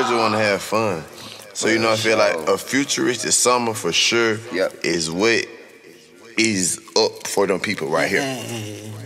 just want to have fun. So, you know, I feel like a futuristic summer for sure is what is up for them people right here.